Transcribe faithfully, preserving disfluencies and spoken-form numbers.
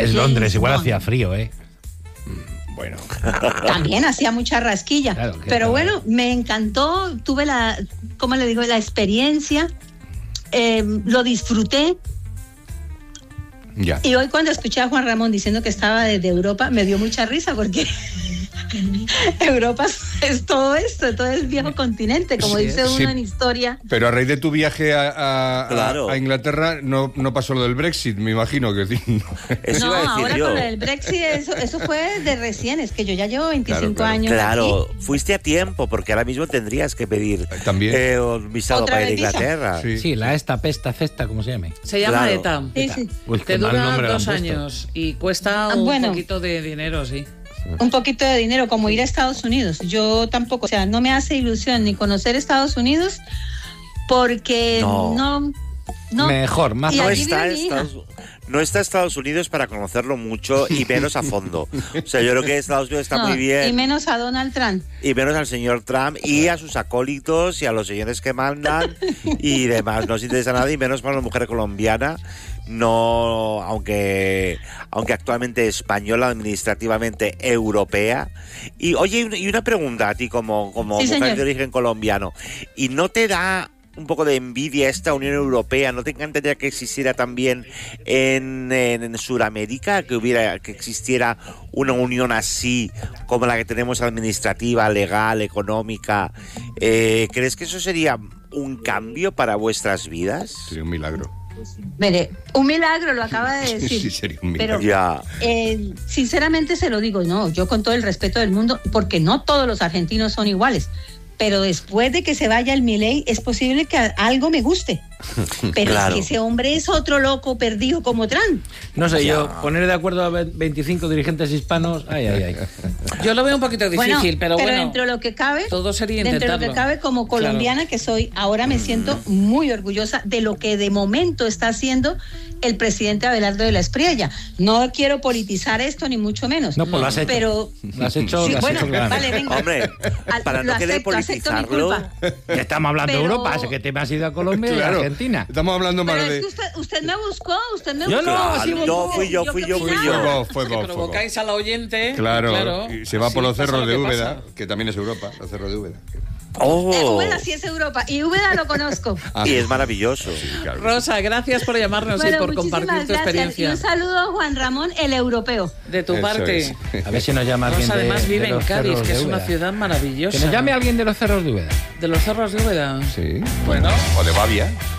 Es Londres, igual Bond. Hacía frío, ¿eh? Bueno. También hacía mucha rasquilla. Claro, pero tal. Bueno, me encantó, tuve la, ¿cómo le digo? La experiencia, eh, lo disfruté. Ya. Y hoy cuando escuché a Juan Ramón diciendo que estaba desde Europa, me dio mucha risa porque Europa es todo esto, todo es viejo continente, como sí, dice uno sí. en historia. Pero a raíz de tu viaje a, a, claro. a Inglaterra no, no pasó lo del Brexit, me imagino que sí. Eso no, iba a decir ahora yo. con el Brexit eso, eso fue de recién, es que yo ya llevo veinticinco claro, claro. años Claro, aquí. Fuiste a tiempo, porque ahora mismo tendrías que pedir también eh, un visado para ir a Inglaterra. Sí. sí, la esta, pesta, cesta, como se llame. Se llama claro. ETA. Sí, sí. Uy, te dura dos años y cuesta un bueno, poquito de dinero, sí. Un poquito de dinero, como ir a Estados Unidos. Yo tampoco, o sea, no me hace ilusión ni conocer Estados Unidos porque no, no, no. Mejor, más no está, Estados, no está Estados Unidos para conocerlo mucho y menos a fondo. O sea, yo creo que Estados Unidos está no, muy bien. Y menos a Donald Trump. Y menos al señor Trump y a sus acólitos y a los señores que mandan y demás. No os interesa nada y menos para una mujer colombiana. No, aunque aunque actualmente española, administrativamente europea. Y oye, y una pregunta a ti como, como sí, mujer señor. de origen colombiano. ¿Y no te da un poco de envidia esta Unión Europea? ¿No te encantaría que existiera también en, en, en Sudamérica, que hubiera, que existiera una unión así como la que tenemos administrativa, legal, económica? Eh, ¿Crees que eso sería un cambio para vuestras vidas? Sería un milagro. Mire, un milagro lo acaba de decir. Sí, sería un milagro. Pero ya. eh, sinceramente se lo digo, no, yo con todo el respeto del mundo, porque no todos los argentinos son iguales. Pero después de que se vaya el Milei, es posible que algo me guste. Pero claro. Es que ese hombre es otro loco perdido como Trump. No sé, yo poner de acuerdo a veinticinco dirigentes hispanos, ay, ay, ay. Yo lo veo un poquito difícil, bueno, pero, pero bueno. dentro de lo que cabe, todo sería dentro intentarlo. de lo que cabe como colombiana claro. que soy, ahora me siento muy orgullosa de lo que de momento está haciendo el presidente Abelardo de la Espriella. No quiero politizar esto ni mucho menos. No, pues lo has hecho. Pero lo has hecho, sí, lo has bueno, hecho vale, venga. Hombre, para no querer politizarlo. Que estamos hablando pero... de Europa, así que te me has ido a Colombia claro. y a Argentina. Estamos hablando más pero de. Es que usted, usted me buscó, usted me yo buscó. No, así no, fui yo, fui yo, fui yo. Fue vos, fue vos. Si provocáis a la oyente. Claro, claro. Y se va sí, por los cerros de Úbeda, pasa. que también es Europa, los cerros de Úbeda. Oh. Eh, Úbeda sí es Europa, y Úbeda lo conozco. Ah, y es maravilloso. Sí, claro. Rosa, gracias por llamarnos bueno, y por compartir tu gracias. experiencia. Y un saludo a Juan Ramón, el europeo. De tu Eso parte. Es. A ver si nos llama alguien Rosa, de, además vive de en los Cádiz, cerros que de es una Úbeda. ciudad maravillosa. Que nos llame alguien de los cerros de Úbeda. De los cerros de Úbeda. Sí. Bueno. O de Bavia.